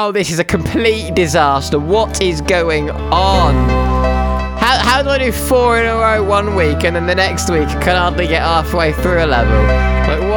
Oh, this is a complete disaster. What is going on? How do I do 4 in a row one week and then the next week I can hardly get halfway through a level? Like, what?